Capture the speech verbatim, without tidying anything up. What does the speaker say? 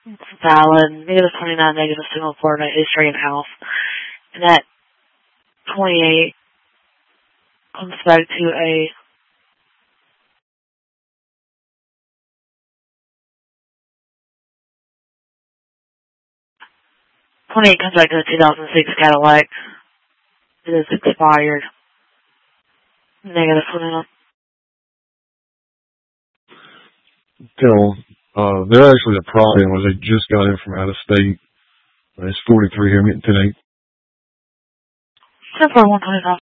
It's valid. Negative twenty-nine, negative single coordinate is trading house. And that twenty-eight comes back to a twenty-eight comes back to a two thousand six Cadillac. It is expired. Negative twenty-nine. Tell uh, they're actually the problem was they just got in from out of state. It's forty-three here, I'm getting ten eight. ten four one twenty-five.